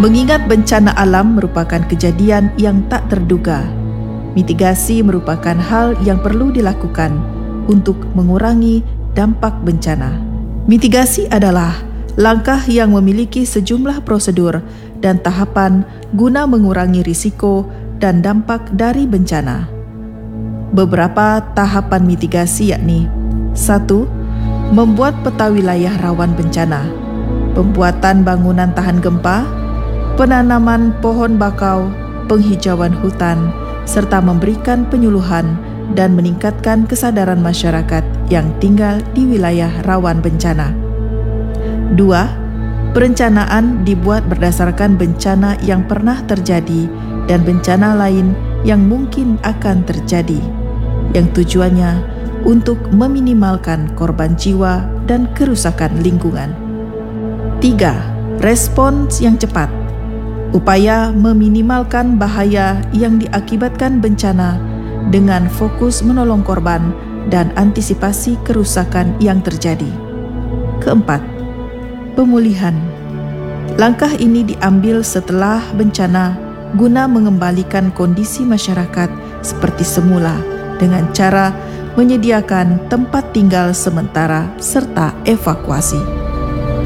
Mengingat bencana alam merupakan kejadian yang tak terduga, mitigasi merupakan hal yang perlu dilakukan untuk mengurangi dampak bencana. Mitigasi adalah langkah yang memiliki sejumlah prosedur dan tahapan guna mengurangi risiko dan dampak dari bencana. Beberapa tahapan mitigasi yakni: 1. Membuat peta wilayah rawan bencana, pembuatan bangunan tahan gempa, penanaman pohon bakau, penghijauan hutan, serta memberikan penyuluhan dan meningkatkan kesadaran masyarakat yang tinggal di wilayah rawan bencana. 2. Perencanaan dibuat berdasarkan bencana yang pernah terjadi dan bencana lain yang mungkin akan terjadi, yang tujuannya untuk meminimalkan korban jiwa dan kerusakan lingkungan. 3. Respons yang cepat. Upaya meminimalkan bahaya yang diakibatkan bencana dengan fokus menolong korban dan antisipasi kerusakan yang terjadi. 4. Pemulihan. Langkah ini diambil setelah bencana guna mengembalikan kondisi masyarakat seperti semula dengan cara menyediakan tempat tinggal sementara serta evakuasi.